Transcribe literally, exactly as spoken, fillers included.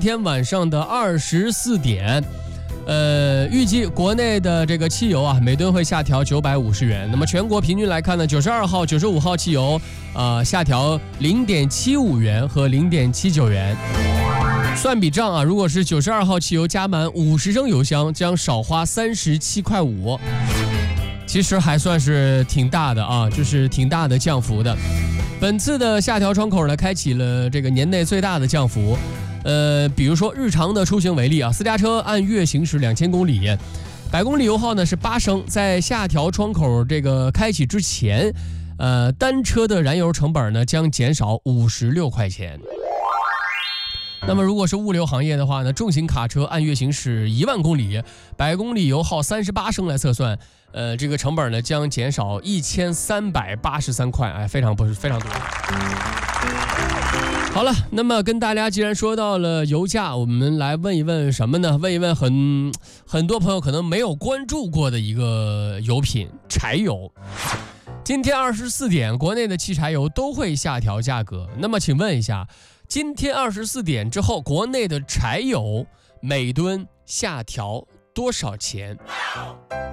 天晚上的二十四点。呃，预计国内的这个汽油啊，每吨会下调九百五十元。那么全国平均来看呢，九十二号、九十五号汽油，呃，下调零点七五元和零点七九元。算笔账啊，如果是九十二号汽油加满五十升油箱，将少花三十七块五。其实还算是挺大的啊，就是挺大的降幅的。本次的下调窗口呢，开启了这个年内最大的降幅。呃，比如说日常的出行为例啊，私家车按月行驶两千公里，百公里油耗呢是八升，在下调窗口这个开启之前，呃，单车的燃油成本呢将减少五十六块钱。那么如果是物流行业的话呢，重型卡车按月行驶一万公里，百公里油耗三十八升来测算，呃，这个成本呢将减少一千三百八十三块，哎，非常不是非常多。好了，那么跟大家既然说到了油价，我们来问一问什么呢？问一问很很多朋友可能没有关注过的一个油品——柴油。今天二十四点，国内的汽柴油都会下调价格。那么请问一下，今天二十四点之后，国内的柴油每吨下调多少钱？